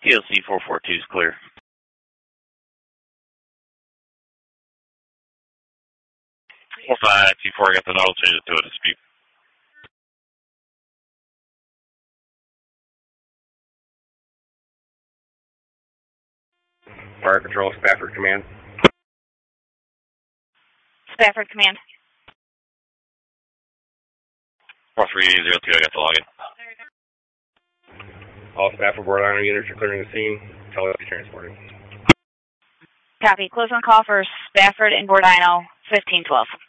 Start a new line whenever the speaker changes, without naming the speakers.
TLC 442 is clear. Before I got the node, change it to a dispute.
Fire Control, Spafford Command.
Spafford Command.
4302, I got the login.
All Spafford Rhode Island units are clearing the scene. Tell us to be transporting.
Copy. Close on call for Spafford and Bordino, 1512.